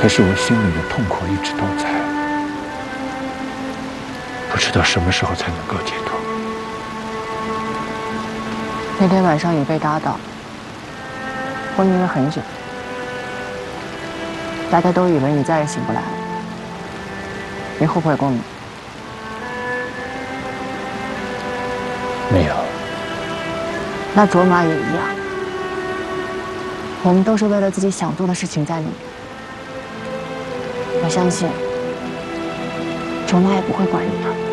可是我心里的痛苦一直都在，不知道什么时候才能够解脱。 那天晚上你被打倒，昏迷了很久，大家都以为你再也醒不来了。你后悔过吗？ 没有。 那卓玛也一样。我们都是为了自己想做的事情在努力。我相信，卓玛也不会管你的。